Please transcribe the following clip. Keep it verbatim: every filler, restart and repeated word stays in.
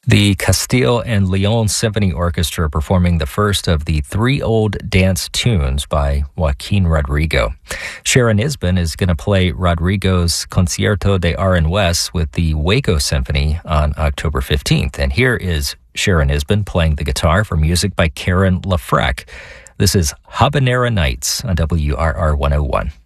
The Castile and Leon Symphony Orchestra performing the first of the three old dance tunes by Joaquin Rodrigo. Sharon Isbin is going to play Rodrigo's Concierto de Aranjuez with the Waco Symphony on October fifteenth. And here is Sharon Isbin playing the guitar for music by Karen LaFrec. This is Habanera Nights on W R R one oh one.